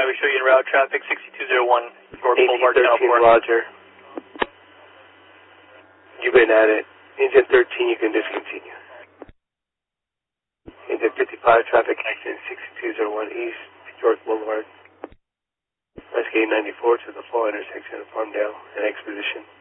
we show you in route traffic 6201 York Boulevard, Channel 4. Roger. You've been at it. Engine 13, you can discontinue. Engine 55, traffic accident 6201 East, York Boulevard. SK 94 to the full intersection of Farmdale and Exposition.